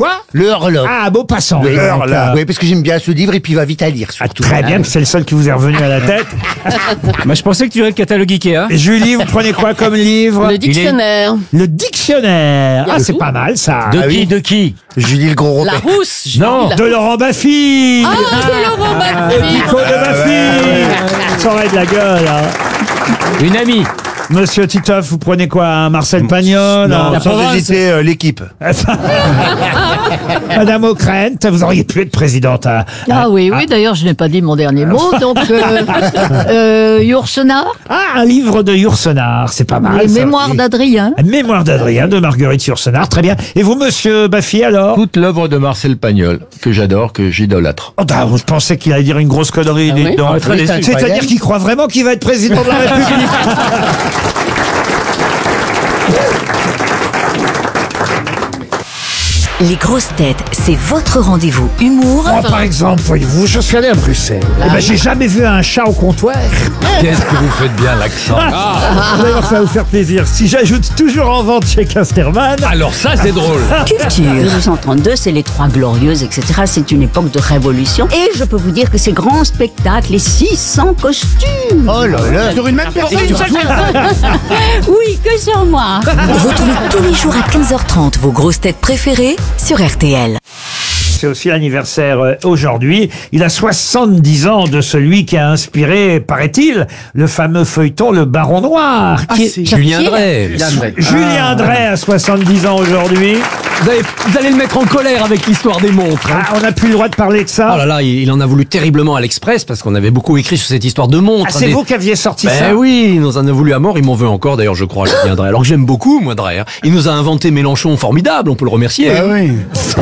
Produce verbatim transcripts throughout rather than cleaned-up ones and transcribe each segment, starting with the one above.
quoi? Le Horloge. Ah, beau passant. Oui, Donc, donc, euh, oui, parce que j'aime bien ce livre et puis il va vite à lire ah, surtout. très bien, c'est le seul qui vous est revenu à la tête. Bah, je pensais que tu dirais le catalogue Ikea. Et Julie, vous prenez quoi comme livre? Le dictionnaire. Le dictionnaire. Ah, c'est pas mal ça. De Ah qui oui. De qui Julie le gros La Robert. rousse. Julie, Non. la- De Laurent Baffy. Ah, de Laurent Baffy. Nico de Baffy. Ça aurait de la gueule. Hein. Une amie. Monsieur Titoff, vous prenez quoi? Un Marcel Pagnol? Non, un- sans hésiter, euh, l'équipe. Madame O'Krent, vous auriez pu être présidente. À, Ah oui, oui, d'ailleurs, je n'ai pas dit mon dernier mot, donc euh, euh, Yourcenar, Ah, un livre de Yourcenar, c'est pas mal. les ça. mémoires d'Adrien. Mémoire d'Adrien, de Marguerite Yourcenar, très bien. Et vous, monsieur Baffy, alors? Toute l'œuvre de Marcel Pagnol, que j'adore, que j'idolâtre. Oh, bah, je pensais qu'il allait dire une grosse connerie. Ah dites oui donc. Ah, très déçu. C'est-à-dire qu'il croit vraiment qu'il va être président de la République. Les grosses têtes, c'est votre rendez-vous humour Moi, par exemple, voyez-vous, je suis allé à Bruxelles. Eh ben, j'ai jamais vu un chat au comptoir. Qu'est-ce que vous faites bien l'accent. D'ailleurs, ça va vous faire plaisir. Si j'ajoute toujours en vente chez Casterman. Alors ça, c'est drôle. culture. dix-huit cent trente-deux, c'est les Trois Glorieuses, et cetera. C'est une époque de révolution. Et je peux vous dire que ces grands spectacles, les six cents costumes. Oh là là. Sur une même personne. Oui, que sur moi. Retrouvez tous les jours à quinze heures trente vos grosses têtes préférées sur R T L. C'est aussi l'anniversaire euh, aujourd'hui. Il a soixante-dix ans de celui qui a inspiré, paraît-il, le fameux feuilleton Le Baron Noir. Qui est- Julien Drey. Julien Drey a soixante-dix ans aujourd'hui. Vous allez, vous allez le mettre en colère avec l'histoire des montres. hein. Ah, on n'a plus le droit de parler de ça. Oh là là, il, il en a voulu terriblement à l'Express parce qu'on avait beaucoup écrit sur cette histoire de montres. Ah, c'est Des- vous qui aviez sorti Ben ça. oui, il nous en a voulu à mort, il m'en veut encore d'ailleurs je crois, Julien Drey. Alors que j'aime beaucoup moi Drey. hein. Il nous a inventé Mélenchon formidable, on peut le remercier. Ah oui.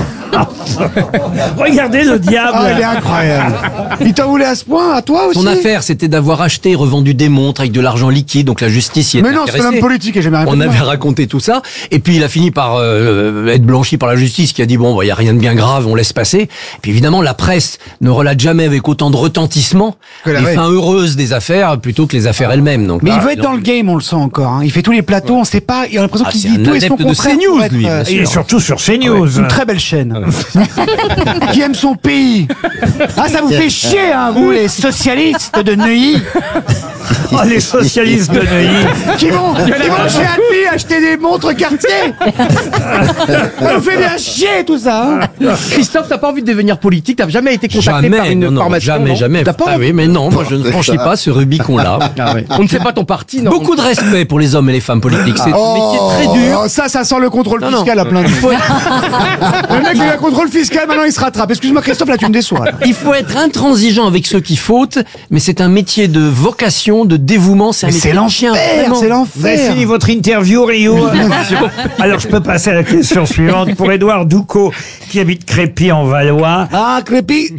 Regardez le diable. Ah, il est incroyable. Il t'en voulait à ce point, à toi aussi? Son affaire c'était d'avoir acheté et revendu des montres avec de l'argent liquide, donc la justice y était Mais non, c'est intéressée. l'homme politique et j'ai jamais rien On fait de avait mal. raconté tout ça, et puis il a fini par euh, être blanchi par la justice qui a dit bon, il y a rien de bien grave, on laisse passer. Et puis évidemment, la presse ne relate jamais avec autant de retentissement Que la les vraie. fins heureuses des affaires plutôt que les affaires elles-mêmes. Donc, Mais il ah, veut être non, dans le game, on le sent encore. hein. Il fait tous les plateaux, on sait pas. Il a l'impression Ah, qu'il c'est dit un tout et son adepte de contraire. CNews, pour être, lui, euh, bien Il est surtout sur CNews. Une très belle chaîne. Qui aime son pays. Ah, ça vous fait chier, hein, vous, les socialistes de Neuilly. Oh, les socialistes de Neuilly. Qui vont, qui vont chez Alpi acheter des montres quartier. Ça vous fait bien chier, tout ça. hein. Christophe, t'as pas envie de devenir politique? T'as jamais été contacté Jamais, par une non, non, formation? jamais, non jamais. T'as pas Ah envie oui, mais non, moi je ne franchis pas ce Rubicon-là. On ne sait pas ton parti, non? Beaucoup de respect pour les hommes et les femmes politiques. C'est un métier très dur. Oh, ça, ça sent le contrôle Non, non. fiscal à plein de Le mec, il a un contrôle fiscal, maintenant il se rattrape. Excuse-moi, Christophe, là, tu me déçois. là. Il faut être intransigeant avec ceux qui fautent, mais c'est un métier de vocation, de dévouement, c'est un Mais métier c'est de chien. l'enfer, vraiment. c'est Vous avez l'enfer. fini votre interview, Rio. Alors, je peux passer à la question suivante. Pour Édouard Doucot, qui habite Crépy en Valois. Ah, Crépy.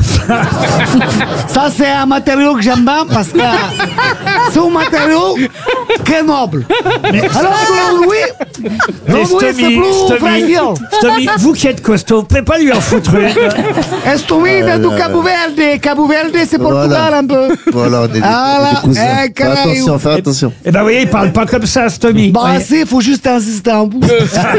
Ça, c'est un matériau que j'aime bien parce que c'est un matériau très noble. Alors que l'Andouille, Mais l'Andouille, c'est Stomy, plus Stomy, fragile. Stomy, vous qui êtes costaud, vous pouvez pas lui en foutre une. Estoumi vient du Cabo Verde. Cabo Verde, c'est Portugal un peu. Voilà, des, des, Ah, des là, cousins. eh, Fais canaille. attention, fais attention. Eh ben, vous voyez, il parle pas comme ça, Stomy. Bah, Voyez. c'est, faut juste insister un bout.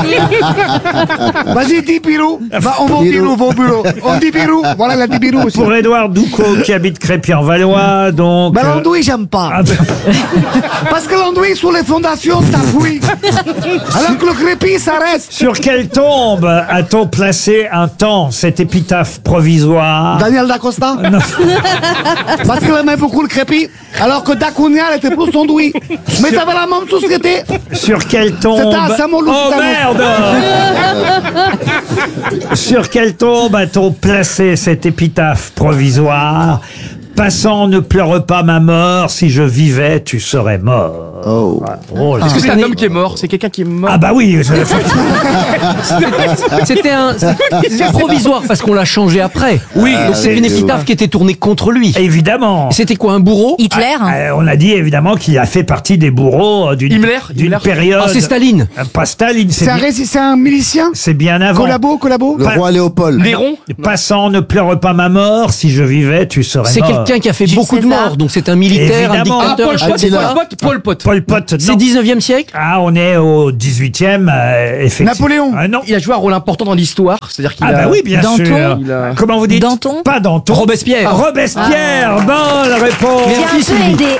Vas-y, dis Pirou. Va, on va au Pirou, va au bureau. On dit Pirou. Voilà, il a dit Pirou aussi. Pour Édouard Doucot, qui habite Crépy en Valois, donc. Bah, euh, l'andouille, j'aime pas. ah, ben, Parce que l'andouille, sur les fondations, t'appuies. Alors que le crépi, ça reste. sur quelle tombe a-t-on placé un temps cette épitaphe provisoire? Daniel D'Acosta. Non. Parce qu'il aimait beaucoup le crépi. Alors que Dacunia, elle était plus andouille. Mais ça avait la même société. Sur quelle tombe? C'était à Saint-Malo, Oh c'était à merde! Sur quelle tombe a-t-on placé cette épitaphe provisoire? Passant, ne pleure pas ma mort, si je vivais, tu serais mort. Oh. Oh là. Est-ce que c'est un homme qui est mort? C'est quelqu'un qui est mort? Ah bah oui, je- C'était un, c'était provisoire parce qu'on l'a changé après. Oui, donc c'est oui, une oui, épitaphe qui était tournée contre lui. évidemment. C'était quoi, un bourreau? Hitler. Euh, on a dit évidemment qu'il a fait partie des bourreaux euh, d'une Himmler, d'une Himmler. période. Ah, c'est Staline. Euh, Pas Staline, c'est C'est un, bien, réci- c'est un milicien. c'est bien avant. Collabo, collabo. Le Pas- roi Léopold. Néron? Passant, ne pleure pas ma mort, si je vivais, tu serais C'est mort. quelqu'un qui a fait Jules beaucoup de César. morts, donc c'est un militaire, Évidemment. un Ah, dictateur. Pol Pot, Attila. Pol Pot, Pol Pot. Pol Pot, C'est non. dix-neuvième siècle. Ah, on est au dix-huitième, euh, effectivement. Napoléon. Ah non. Il a joué un rôle important dans l'histoire, c'est-à-dire qu'il Ah a... bah oui, bien Danton. sûr. Il a- Comment vous dites Danton. Pas Danton. Robespierre. Robespierre, bonne réponse. J'ai un peu Sylvie. aidé.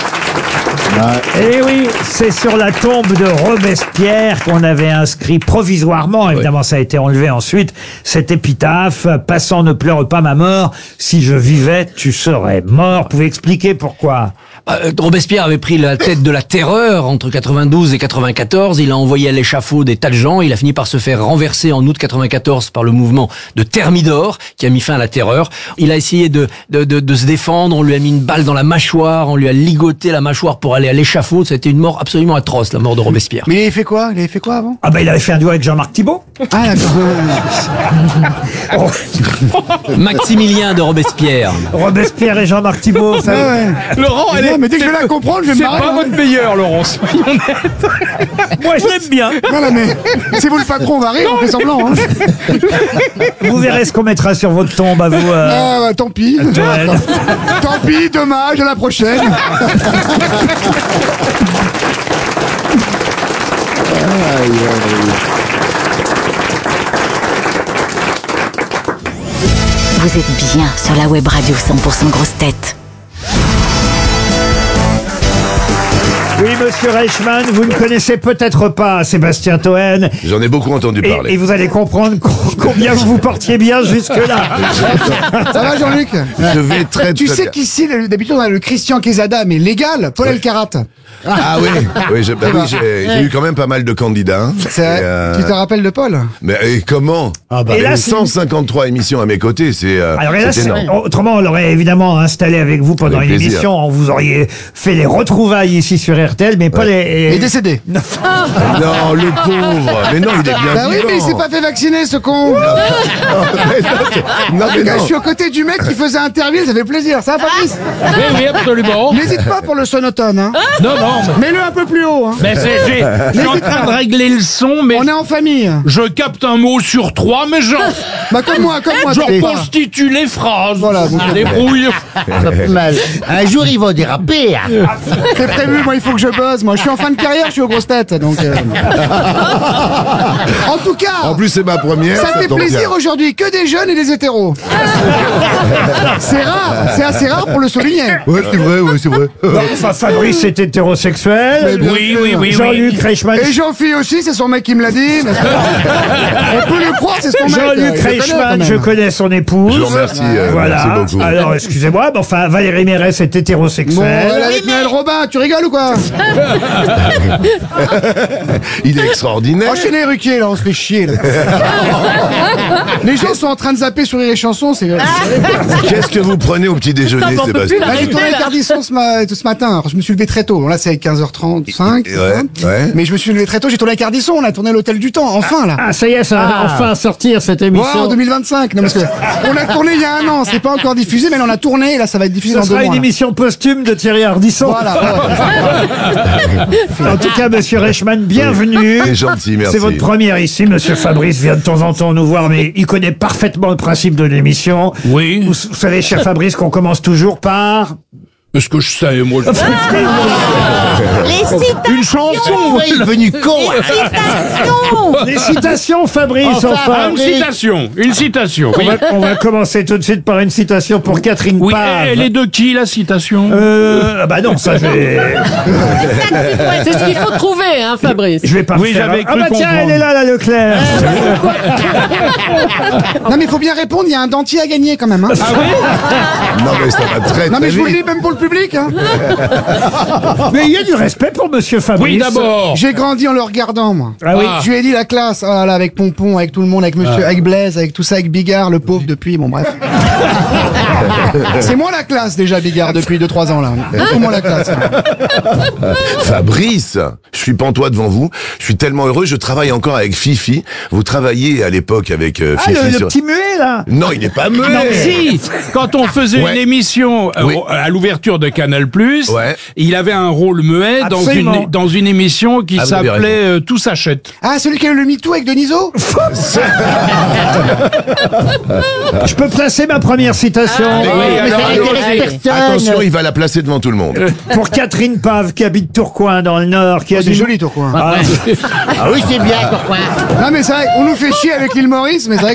Eh oui, c'est sur la tombe de Robespierre qu'on avait inscrit provisoirement, évidemment ça a été enlevé ensuite, cette épitaphe « Passant ne pleure pas ma mort, si je vivais, tu serais mort ». Vous pouvez expliquer pourquoi? Euh, Robespierre avait pris la tête de la terreur entre quatre-vingt-douze et quatre-vingt-quatorze. Il a envoyé à l'échafaud des tas de gens. Il a fini par se faire renverser en août quatre-vingt-quatorze par le mouvement de Thermidor qui a mis fin à la terreur. Il a essayé de, de, de, de se défendre. On lui a mis une balle dans la mâchoire. On lui a ligoté la mâchoire pour aller à l'échafaud. Ça a été une mort absolument atroce, la mort de Robespierre. Mais il avait fait quoi Il avait fait quoi avant? Ah ben il avait fait un duo avec Jean-Marc Thibault. Ah d'accord. Maximilien de Robespierre. Robespierre et Jean-Marc Thibault. ça- Ouais, ouais. Laurent, elle Non, est... mais dès que je vais la comprendre, je vais me C'est marrer. pas hein. votre meilleur, Laurent, soyons honnêtes. Moi je l'aime bien. Non, non, mais si vous le patron, on va rire, on fait semblant. Hein. Vous verrez ce qu'on mettra sur votre tombe à vous. euh, Ah, bah, tant pis. Joël. Tant pis, dommage, à la prochaine. Vous êtes bien sur la web radio cent pour cent grosses têtes. Oui, monsieur Reichmann, vous ne connaissez peut-être pas Sébastien Toen. J'en ai beaucoup entendu Et, parler. et vous allez comprendre co- combien vous vous portiez bien jusque-là. Ça va, Jean-Luc? Je vais très Tu très sais bien. qu'ici, le- d'habitude, on a le Christian Quesada, mais légal, Paul Elkarat. Ah oui, oui, j'ai bah oui, j'ai- j'ai eu quand même pas mal de candidats. hein. C'est vrai. Et, euh, Tu te rappelles de Paul? Mais et comment Ah bah. Et Et là, c'est- cent cinquante-trois émissions à mes côtés, c'est euh, Alors et là, c'est c'est- énorme. autrement, on l'aurait évidemment installé avec vous pendant Avec une plaisir. émission. On vous auriez fait les retrouvailles ici sur R T L, mais pas les. Il est décédé. Non, le pauvre. Mais non, il est bien Bah oui, vivant. mais il s'est pas fait vacciner, ce con. Non, mais Les gars, non. je suis à côté du mec qui faisait Interville, ça fait plaisir. Ça va, Fabrice? Oui, oui, absolument. N'hésite pas pour le sonotone, hein. Non, non, Mets-le un peu plus haut, hein. Mais c'est, j'ai- je suis en train de régler le son, mais On est en famille. je capte un mot sur trois, mais je, Bah, comme moi, comme moi. je t'es pas. reconstitue les phrases. Voilà, donc- Je débrouille. mal. Un jour, ils vont déraper. C'est prévu, moi, il faut que je buzz. Moi, je suis en fin de carrière, je suis aux grosses têtes, donc. euh. En tout cas. En plus, c'est ma première. Ça fait tombe plaisir bien. aujourd'hui, que des jeunes et des hétéros. C'est rare, c'est assez rare pour le souligner. Ouais, c'est vrai, ouais, c'est vrai. Non, enfin, Fabrice est hétérosexuel. Mais bien Oui, sûr. oui, oui, Jean-Luc oui. Reichmann. Et Jean-Phil aussi, c'est son mec qui me l'a dit. n'est-ce pas On peut le croire, c'est son mec. Jean-Luc il le connaît, quand Reichmann, même. je connais son épouse. Je vous remercie, euh, Voilà. merci beaucoup. Alors, excusez-moi, mais enfin, Valérie Mérès est Bon, hétérosexuelle. elle est avec Noël Robin, tu rigoles ou quoi? Il est extraordinaire. Enchaînez Ruquier, là, on se fait chier, là. Les gens sont en train de zapper sur les chansons, c'est... Qu'est-ce que vous prenez au petit déjeuner, Sébastien Là, j'ai tourné le Cardisson ce, ma- ce matin. Alors, je me suis levé très tôt. Bon, là, c'est quinze heures trente-cinq. Ouais, ouais. Mais je me suis levé très tôt. J'ai tourné le Cardisson. On a tourné l'Hôtel du Temps. Enfin, là. Ah, ça y est, ça va enfin sortir cette Ouais, émission. en deux mille vingt-cinq. Non, parce que on a tourné il y a un an. C'est pas encore diffusé, mais là, on a tourné. Et là, ça va être diffusé Ce dans deux sera mois. une là. émission posthume de Thierry Ardisson. Voilà. ouais. En tout cas, monsieur Reichmann, bienvenue. C'est gentil, merci. C'est votre première ici. Monsieur Fabrice vient de temps en temps nous voir, mais il connaît parfaitement le principe de l'émission. Oui. Vous, vous savez, cher Fabrice, qu'on commence toujours par... Est-ce que je sais, moi je... Les citations. Une chanson. Il est devenu con. Citations. Les citations, Fabrice, Enfin, enfin. Ah, une citation. Une citation. On Oui. va, on va commencer tout de suite par une citation pour Catherine Oui, Pave. elle est de qui, la citation? Euh, ah bah non, ça je vais, C'est ce qu'il faut trouver, hein, Fabrice. je vais pas Oui, me faire. j'avais Ah cru bah tiens, comprendre. elle est là, la Leclerc. Non, mais il faut bien répondre. Il y a un dentier à gagner, quand même. Hein. Non, mais ça va très, Non, mais très je vous le vite. dis, même pour le public. Hein. Mais il y a du respect pour Monsieur Fabrice. Oui, d'abord. J'ai grandi en le regardant, moi. Ah oui. Ah. Je lui ai dit la classe, ah là, avec Pompon, avec tout le monde, avec Monsieur, avec Blaise, avec tout ça, avec Bigard, le pauvre depuis, bon bref. C'est moi la classe déjà, Bigard, depuis deux trois ans là. C'est moi la classe. Hein. Fabrice, je suis pantois devant vous. Je suis tellement heureux. Je travaille encore avec Fifi. Vous travailliez à l'époque avec euh, Ah, Fifi. le, le sur- petit muet, là. Non, il n'est pas muet. Non, si, quand on faisait Ouais. une émission euh, Oui. à l'ouverture de Canal+, Ouais. il avait un rôle muet dans Absolument. une, dans une émission qui Ah, vous avez s'appelait euh, Tout s'achète. Ah, celui qui a eu le MeToo avec Deniso. Je peux placer ma première citation Ah, oui, mais alors, ça alors, n'intéresse personne. attention, il va la placer devant tout le monde. pour Catherine Pave qui habite Tourcoing dans le Nord, qui a Oh, c'est dit joli, Tourcoing. Ah, Ah oui, c'est bien, pourquoi? Non, mais c'est vrai, on nous fait chier avec l'île Maurice, mais c'est vrai